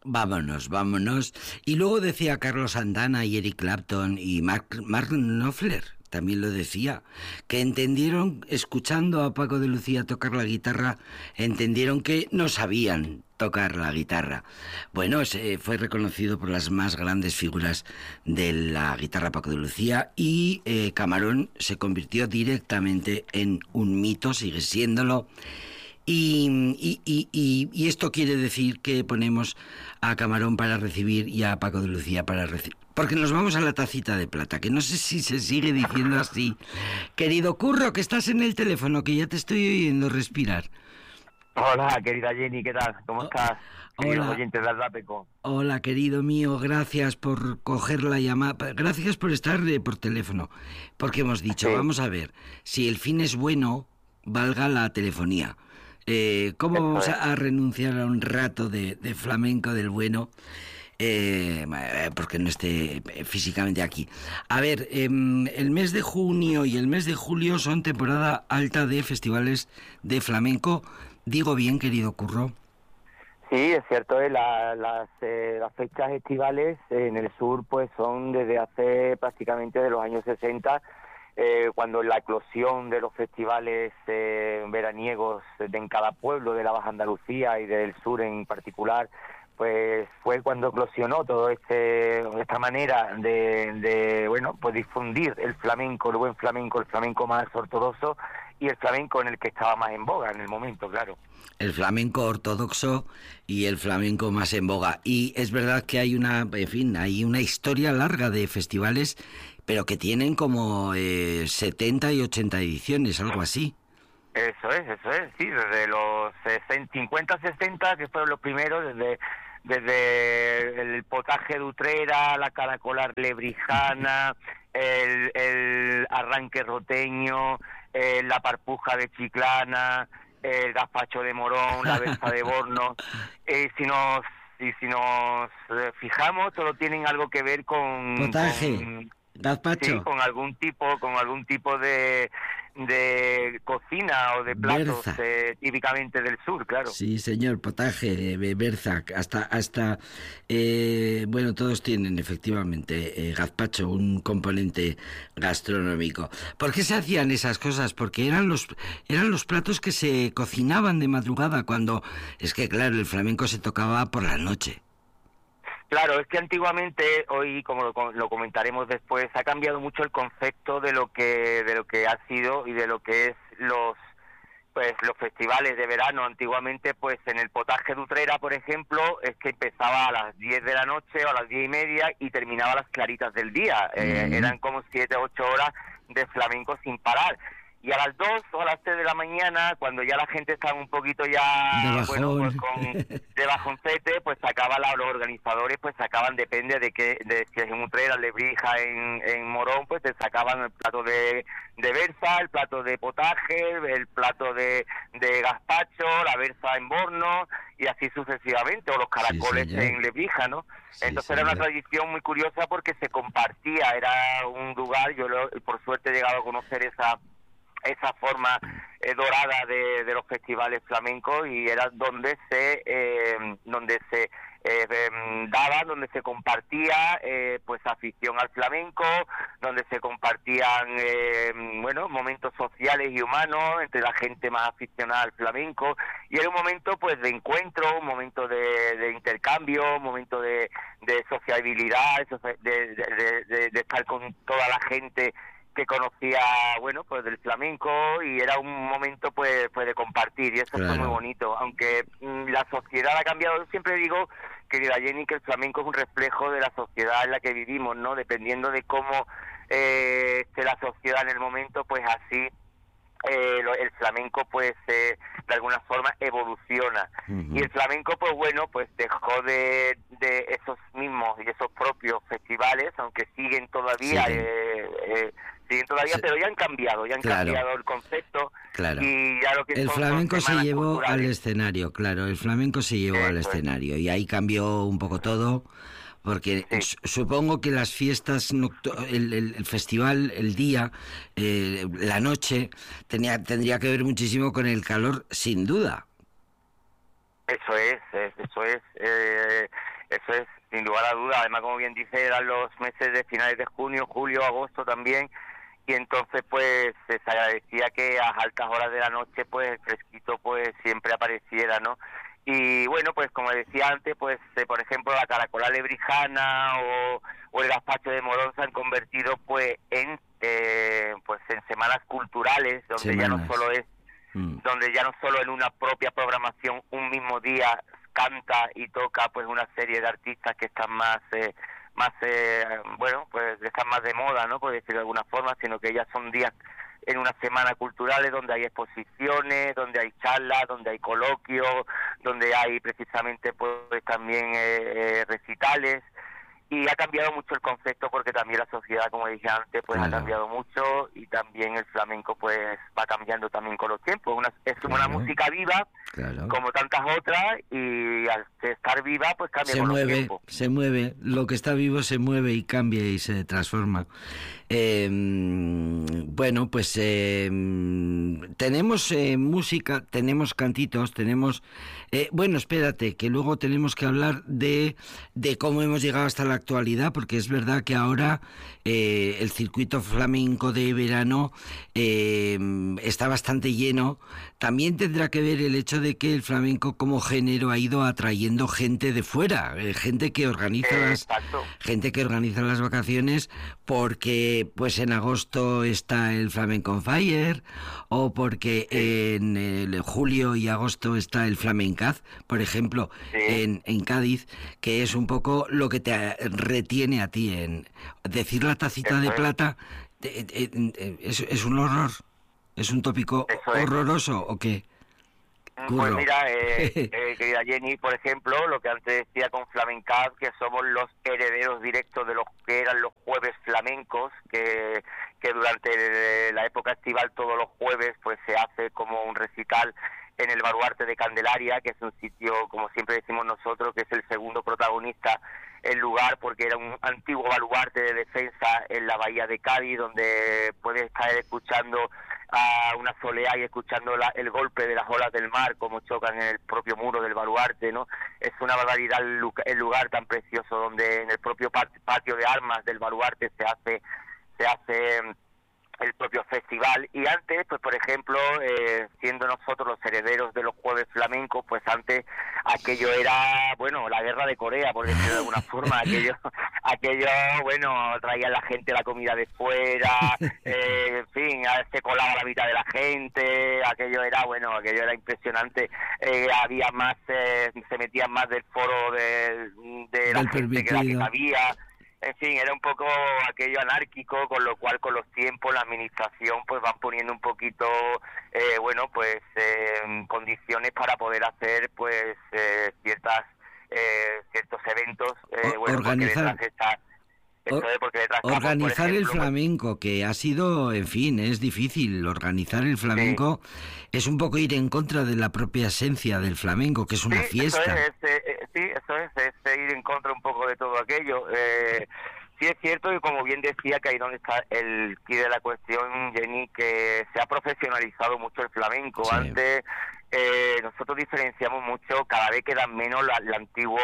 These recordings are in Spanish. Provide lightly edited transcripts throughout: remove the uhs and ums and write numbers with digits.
Vámonos, vámonos. Y luego decía Carlos Santana y Eric Clapton y Mark Knopfler, también lo decía, que entendieron, escuchando a Paco de Lucía tocar la guitarra, entendieron que no sabían tocar la guitarra. Bueno, fue reconocido por las más grandes figuras de la guitarra Paco de Lucía y Camarón se convirtió directamente en un mito, sigue siéndolo. Y esto quiere decir que ponemos a Camarón para recibir y a Paco de Lucía para recibir. Porque nos vamos a la tacita de plata, que no sé si se sigue diciendo así. Querido Curro, que estás en el teléfono, que ya te estoy oyendo respirar. Hola, querida Jenny, ¿qué tal? ¿Cómo estás? Queridos Hola. oyentes de Aldapeco. Hola, querido mío, gracias por coger la llamada, gracias por estar por teléfono. Porque hemos dicho, Sí. vamos a ver, si el fin es bueno, valga la telefonía. ¿Cómo Eso vamos es. a renunciar a un rato de flamenco del bueno? Porque no esté físicamente aquí. A ver, el mes de junio y el mes de julio son temporada alta de festivales de flamenco. ¿Digo bien, querido Curro? Sí, es cierto, las fechas estivales en el sur pues son desde hace prácticamente de los años 60, cuando la eclosión de los festivales veraniegos en cada pueblo de la Baja Andalucía y del sur en particular, pues fue cuando eclosionó todo esta manera de bueno, pues difundir el flamenco, el buen flamenco, el flamenco más ortodoxo y el flamenco en el que estaba más en boga en el momento, claro. El flamenco ortodoxo y el flamenco más en boga. Y es verdad que hay hay una historia larga de festivales, pero que tienen como 70 y 80 ediciones, algo así. Eso es, sí, desde los 50, 60, que fueron los primeros, desde el potaje de Utrera, la caracola lebrijana, el arranque roteño, la parpuja de Chiclana, el gazpacho de Morón, la berza de Borno. Si nos fijamos, todos tienen algo que ver Potaje, sí, gazpacho, con algún tipo de cocina o de platos berza. típicamente del sur, claro. Sí, señor, potaje, berza, bueno, todos tienen efectivamente gazpacho, un componente gastronómico. ¿Por qué se hacían esas cosas? Porque eran los platos que se cocinaban de madrugada cuando, es que claro, el flamenco se tocaba por la noche. Claro, es que antiguamente, hoy como lo comentaremos después, ha cambiado mucho el concepto de lo que ha sido y de lo que es los festivales de verano. Antiguamente, pues en el potaje de Utrera, por ejemplo, es que empezaba a las 10 de la noche o a las 10:30 y terminaba a las claritas del día. Eran como 7 o 8 horas de flamenco sin parar. Y a las 2 o a las 3 de la mañana, cuando ya la gente estaba un poquito De ya, bueno, bajón. pues de bajoncete, pues los organizadores pues sacaban, depende de si es en Utrera, Lebrija, en Morón, pues te sacaban el plato de berza, el plato de potaje, el plato de gazpacho, la berza en Borno, y así sucesivamente, o los Sí, caracoles señor. en Lebrija, ¿no? Sí, Entonces era una señor. tradición muy curiosa porque se compartía, era un lugar, por suerte he llegado a conocer esa forma dorada de los festivales flamencos, y era donde se daba, donde se compartía pues afición al flamenco, donde se compartían bueno, momentos sociales y humanos entre la gente más aficionada al flamenco, y era un momento pues de encuentro, un momento de intercambio, un momento de sociabilidad, de estar con toda la gente que conocía, bueno, pues del flamenco, y era un momento pues de compartir, y eso fue muy Claro. bonito. Aunque la sociedad ha cambiado, yo siempre digo, querida Jenny, que el flamenco es un reflejo de la sociedad en la que vivimos, ¿no? Dependiendo de cómo esté la sociedad en el momento, pues así el flamenco pues de alguna forma evoluciona. Uh-huh. Y el flamenco pues bueno, pues dejó de esos mismos y esos propios festivales, aunque siguen todavía Siguen. Sí. pero ya han cambiado Claro. el concepto, Claro. y ya lo que El son flamenco se semanas llevó al culturales. escenario, claro, el flamenco se llevó al Eso es, escenario y ahí cambió un poco todo, porque sí. supongo que las fiestas, el festival, el día, la noche, tendría que ver muchísimo con el calor, sin duda. Eso es. Eso es, sin lugar a duda. Además, como bien dice, eran los meses de finales de junio, julio, agosto también, y entonces pues se agradecía que a altas horas de la noche pues el fresquito pues siempre apareciera, ¿no? Y bueno, pues como decía antes, pues por ejemplo la caracola lebrijana o el gazpacho de Morón se han convertido pues en semanas culturales, donde ya no solo es donde ya no solo en una propia programación un mismo día canta y toca pues una serie de artistas que están pues están más de moda, ¿no? Por decirlo de alguna forma, sino que ya son días en una semana culturales donde hay exposiciones, donde hay charlas, donde hay coloquios, donde hay precisamente pues también recitales. Y ha cambiado mucho el concepto porque también la sociedad, como dije antes, pues ha cambiado mucho, y también el flamenco pues va cambiando también con los tiempos. Es una música viva, como tantas otras, y al estar viva pues cambia con los tiempos. Se mueve, lo que está vivo se mueve y cambia y se transforma. Bueno, pues tenemos música, tenemos cantitos, tenemos... bueno, espérate, que luego tenemos que hablar de cómo hemos llegado hasta la actualidad, porque es verdad que ahora el circuito flamenco de verano está bastante lleno. También tendrá que ver el hecho de que el flamenco como género ha ido atrayendo gente de fuera, gente que organiza las vacaciones, porque pues en agosto está el Flamenco on Fire, o porque en el julio y agosto está el Flamencaz, por ejemplo, en Cádiz, que es un poco lo que te retiene a ti en decir la tacita de plata. Es un horror, es un tópico horroroso, ¿o qué? Pues mira, querida Jenny, por ejemplo, lo que antes decía con Flamencaz, que somos los herederos directos de los que eran los jueves flamencos, que durante la época estival todos los jueves pues se hace como un recital en el Baluarte de Candelaria, que es un sitio, como siempre decimos nosotros, que es el segundo protagonista el lugar, porque era un antiguo baluarte de defensa en la bahía de Cádiz, donde puedes estar escuchando a una soleá y escuchando el golpe de las olas del mar, como chocan en el propio muro del baluarte, ¿no? Es una barbaridad el lugar tan precioso, donde en el propio patio de armas del baluarte se hace el propio festival. Y antes, pues por ejemplo, siendo nosotros los herederos de los jueves flamencos, pues antes aquello era, bueno, la guerra de Corea, por decirlo de alguna forma. aquello, bueno, traía la gente la comida de fuera, en fin, se colaba la mitad de la gente, aquello era impresionante. Había más, se metían más del foro de la gente que la que cabía. En fin, era un poco aquello anárquico, con lo cual con los tiempos la administración pues van poniendo un poquito, condiciones para poder hacer pues ciertos eventos. Organizar. Organizar el flamenco, que ha sido, en fin, es difícil. Organizar el flamenco es un poco ir en contra de la propia esencia del flamenco, que es una fiesta. Eso es ir en contra un poco de todo aquello. Sí es cierto que, como bien decía, que ahí donde está el quid de la cuestión, Jenny, que se ha profesionalizado mucho el flamenco. Sí. Antes nosotros diferenciamos mucho, cada vez quedan menos la antigua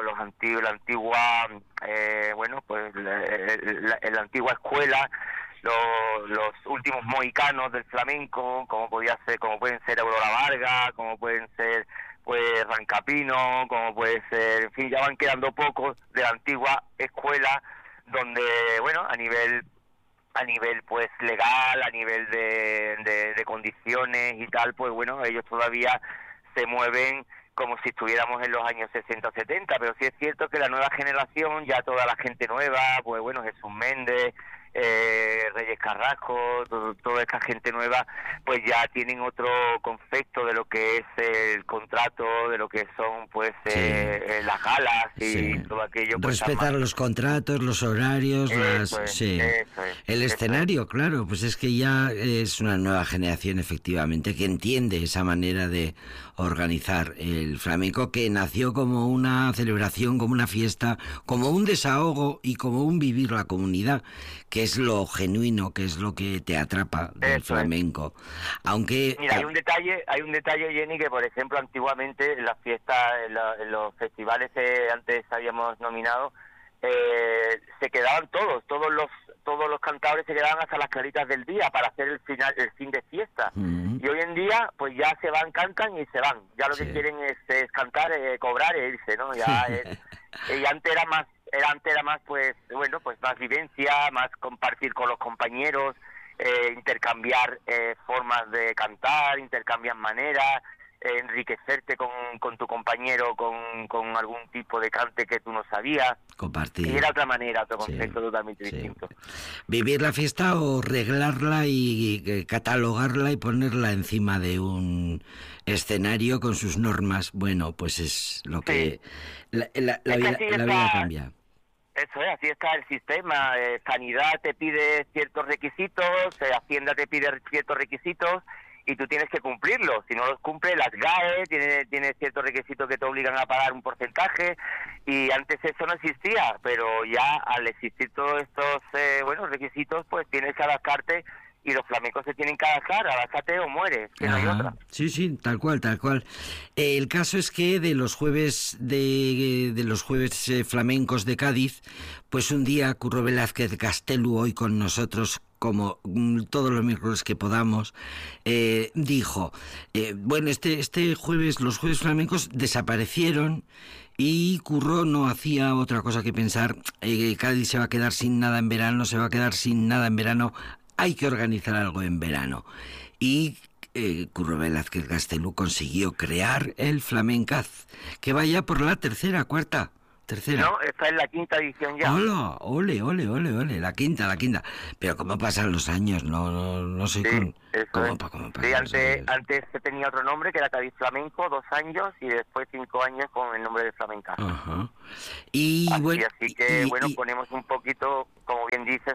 escuela, los últimos mohicanos del flamenco, como pueden ser Aurora Vargas, como pueden ser pues Rancapino, como puede ser, en fin, ya van quedando pocos de la antigua escuela, donde a nivel pues legal, a nivel de condiciones y tal, pues ellos todavía se mueven como si estuviéramos en los años 60 o 70, pero sí es cierto que la nueva generación, ya toda la gente nueva, pues Jesús Méndez, Reyes Carrasco, toda esta gente nueva, pues ya tienen otro concepto de lo que es el contrato, de lo que son pues las galas y todo aquello. Pues, respetar los contratos, los horarios, el escenario, claro, pues es que ya es una nueva generación efectivamente que entiende esa manera de organizar el flamenco, que nació como una celebración, como una fiesta, como un desahogo y como un vivir la comunidad, que que es lo genuino, que es lo que te atrapa del flamenco. Aunque... Mira, hay un detalle, Jenny, que por ejemplo antiguamente en las fiestas, en los festivales que antes habíamos nominado, se quedaban todos los cantaores se quedaban hasta las claritas del día para hacer el fin de fiesta. Y hoy en día pues ya se van, cantan y se van. Ya lo que quieren es cantar, cobrar e irse, ¿no? Ya y antes era más pues bueno, pues más vivencia, más compartir con los compañeros, intercambiar formas de cantar, intercambiar maneras, enriquecerte con tu compañero con algún tipo de cante que tú no sabías. Compartir. Y era otra manera, otro concepto totalmente distinto. Vivir la fiesta o reglarla y catalogarla y ponerla encima de un escenario con sus normas, bueno, pues es lo que... La vida cambia. Eso es, así está el sistema. Sanidad te pide ciertos requisitos, Hacienda te pide ciertos requisitos, y tú tienes que cumplirlos. Si no los cumples, las GAE tiene ciertos requisitos que te obligan a pagar un porcentaje, y antes eso no existía, pero ya al existir todos estos requisitos, pues tienes que adaptarte, y los flamencos se tienen que adaptar, adáptate o mueres, que no hay otra. Sí, tal cual. El caso es que de los jueves flamencos de Cádiz, pues un día Curro Velázquez Castelu, hoy con nosotros, como todos los miércoles que podamos, dijo, bueno, este jueves, los jueves flamencos desaparecieron, y Curro no hacía otra cosa que pensar, Cádiz se va a quedar sin nada en verano, hay que organizar algo en verano. Y Curro Velázquez Castelu consiguió crear el Flamencaz, que vaya por la tercera. No, esta es la quinta edición ya. ¡Hola! ¡Ole! La quinta. Pero cómo pasan los años, no sé cómo pasan los años. Antes se tenía otro nombre, que era Cádiz Flamenco, 2 años, y después 5 años con el nombre de Flamenca. Ajá. Así que ponemos un poquito, como bien dices,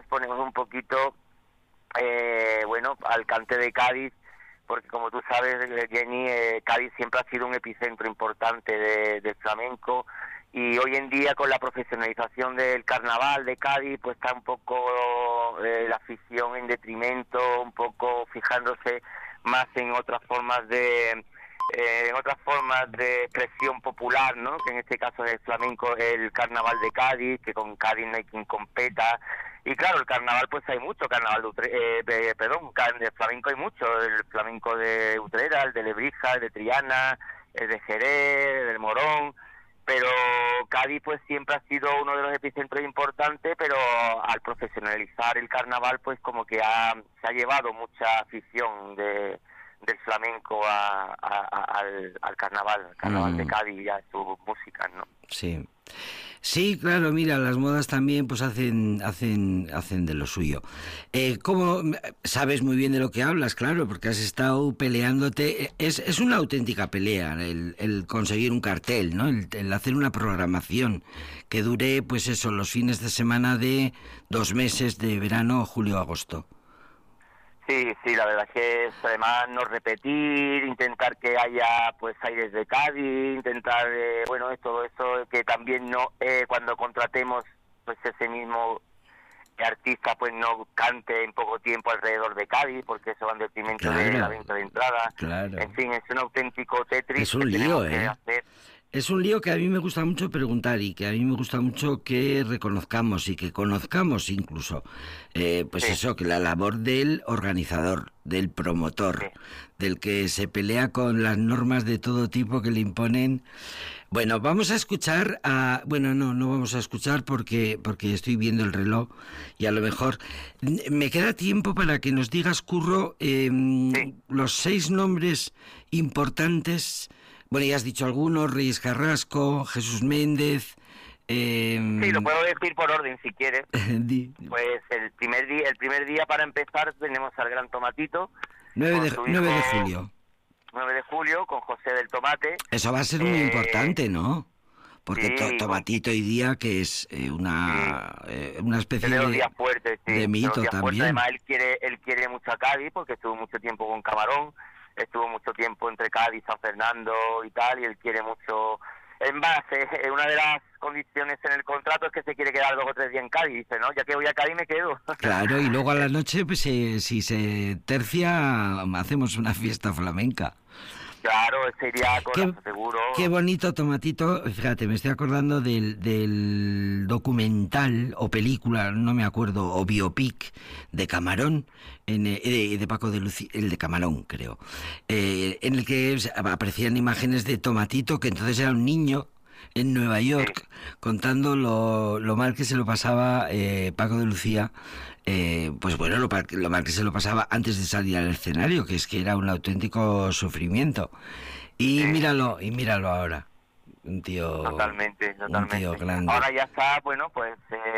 al cante de Cádiz, porque como tú sabes, Jenny, Cádiz siempre ha sido un epicentro importante del flamenco, y hoy en día con la profesionalización del carnaval de Cádiz, pues está un poco la afición en detrimento, un poco fijándose más en otras formas de expresión popular, ¿no? Que en este caso es el flamenco, el carnaval de Cádiz, que con Cádiz no hay quien competa. Y claro, el carnaval, pues hay mucho, de flamenco hay mucho, el flamenco de Utrera, el de Lebrija, el de Triana, el de Jerez, el del Morón, pero Cádiz pues siempre ha sido uno de los epicentros importantes, pero al profesionalizar el carnaval, pues como que se ha llevado mucha afición del flamenco al carnaval de Cádiz y a sus músicas, ¿no? Sí, claro, mira, las modas también pues hacen de lo suyo. ¿Cómo sabes muy bien de lo que hablas? Claro, porque has estado peleándote. Es una auténtica pelea el conseguir un cartel, ¿no? El hacer una programación que dure, pues eso, los fines de semana de 2 meses de verano, julio-agosto. Sí, la verdad es que además no repetir, intentar que haya pues aires de Cádiz, intentar, todo eso, que también no cuando contratemos pues ese mismo artista pues no cante en poco tiempo alrededor de Cádiz, porque eso va en detrimento de la venta de entrada. Claro. En fin, es un auténtico Tetris. Es un lío, hacer. Es un lío que a mí me gusta mucho preguntar, y que a mí me gusta mucho que reconozcamos y que conozcamos incluso, eso, que la labor del organizador, del promotor, del que se pelea con las normas de todo tipo que le imponen. Bueno, vamos a escuchar no vamos a escuchar porque estoy viendo el reloj, y a lo mejor me queda tiempo para que nos digas, Curro, los 6 nombres importantes. Bueno, ya has dicho algunos: Reyes Carrasco, Jesús Méndez. Sí, lo puedo decir por orden si quieres. Pues el primer día para empezar tenemos al Gran Tomatito. 9 de julio. 9 de julio, con José del Tomate. Eso va a ser muy importante, ¿no? Porque Tomatito hoy día, que es una especie de días fuertes, de mito también. Además, él quiere mucho a Cádiz, porque estuvo mucho tiempo con Camarón, estuvo mucho tiempo entre Cádiz y San Fernando y tal, y él quiere mucho En base, una de las condiciones en el contrato es que se quiere quedar 2 o 3 días en Cádiz. Dice, no, ya que voy a Cádiz me quedo. Claro, y luego a la noche, pues si se tercia, hacemos una fiesta flamenca. Claro, ese iría con eso, seguro. Qué bonito, Tomatito. Fíjate, me estoy acordando del documental o película, no me acuerdo, o biopic de Camarón, de Paco de Lucía, el de Camarón, creo, en el que aparecían imágenes de Tomatito, que entonces era un niño en Nueva York, contando lo mal que se lo pasaba Paco de Lucía. Pues bueno, lo mal que se lo pasaba antes de salir al escenario, que es que era un auténtico sufrimiento. Y míralo ahora, un tío... Totalmente. Un tío grande. Ahora ya está, bueno, pues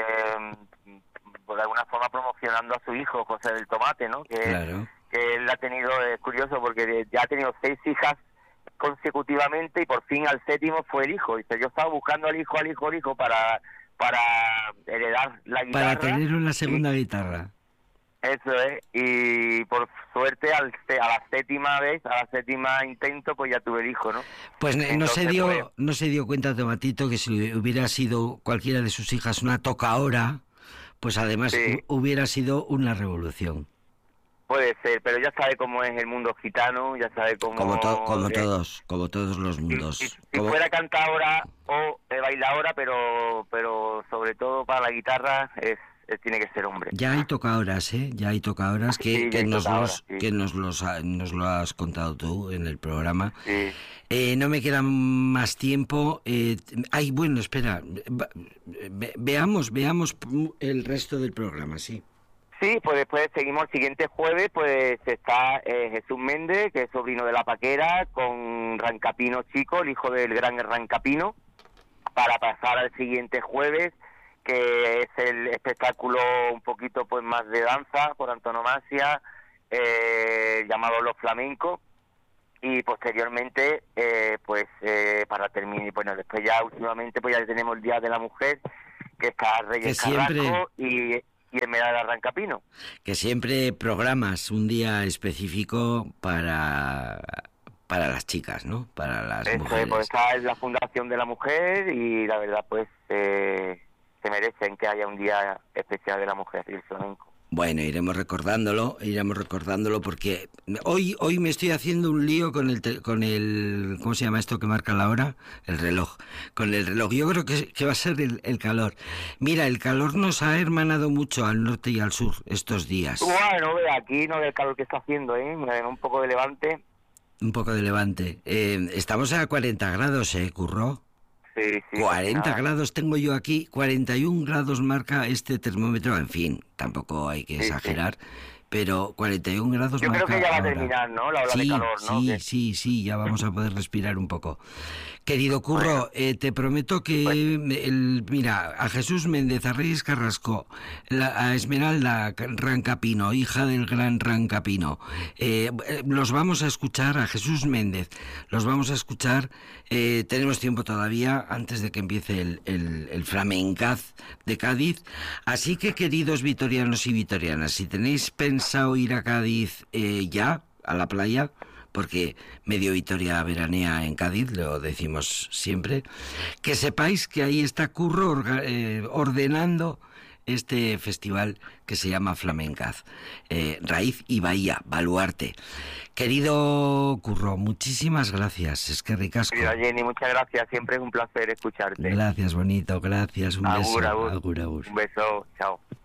de alguna forma promocionando a su hijo, José del Tomate, ¿no? Claro. Que él ha tenido, es curioso, porque ya ha tenido 6 hijas consecutivamente y por fin al 7º fue el hijo. Dice, yo estaba buscando al hijo para heredar la guitarra. Para tener una segunda guitarra. Eso es, y por suerte a la 7ª vez, a la 7ª intento, pues ya tuve el hijo, ¿no? Pues entonces, no se dio cuenta Tomatito que si hubiera sido cualquiera de sus hijas una tocaora, pues además hubiera sido una revolución. Puede ser, pero ya sabe cómo es el mundo gitano, ya sabe cómo... Como todos los mundos. Si fuera cantadora o bailadora, pero sobre todo para la guitarra tiene que ser hombre. Ya hay tocadoras, ya hay tocadoras que nos lo has contado tú en el programa. Sí. No me queda más tiempo. Bueno, espera, veamos el resto del programa, sí. Sí, pues después seguimos el siguiente jueves, pues está Jesús Méndez, que es sobrino de la Paquera, con Rancapino Chico, el hijo del gran Rancapino, para pasar al siguiente jueves, que es el espectáculo un poquito pues más de danza, por antonomasia, llamado Los Flamencos, y posteriormente, para terminar, bueno, después ya últimamente pues ya tenemos el Día de la Mujer, que está Reyes Carrasco y el Medalla Rancapino. Que siempre programas un día específico para las chicas, ¿no? Para las mujeres. Pues esta es la Fundación de la Mujer y la verdad pues se merecen que haya un día especial de la mujer y el flamenco. Bueno, iremos recordándolo porque hoy me estoy haciendo un lío con el ¿cómo se llama esto que marca la hora? El reloj. Con el reloj. Yo creo que va a ser el calor. Mira, el calor nos ha hermanado mucho al norte y al sur estos días. Bueno, aquí no ve el calor que está haciendo, un poco de levante. Un poco de levante. Estamos a 40 grados, Curro. Sí, 40 grados tengo yo aquí, 41 grados marca este termómetro, en fin, tampoco hay que exagerar, pero 41 grados yo marca. Yo creo que ya va ahora. a terminar, ¿no? La ola de calor, ¿no? Sí, ya vamos a poder respirar un poco. Querido Curro, te prometo que, mira, a Jesús Méndez, a Reyes Carrasco, a Esmeralda Rancapino, hija del gran Rancapino, los vamos a escuchar, a Jesús Méndez, los vamos a escuchar, tenemos tiempo todavía antes de que empiece el Flamencaz de Cádiz, así que queridos vitorianos y vitorianas, si tenéis pensado ir a Cádiz ya, a la playa, porque medio Vitoria veranea en Cádiz, lo decimos siempre, que sepáis que ahí está Curro ordenando este festival que se llama Flamencaz, Raíz y Bahía, Baluarte. Querido Curro, muchísimas gracias, es que ricasco. Mira, Jenny, muchas gracias, siempre es un placer escucharte. Gracias, bonito, gracias, un beso. Agur. Un beso, chao.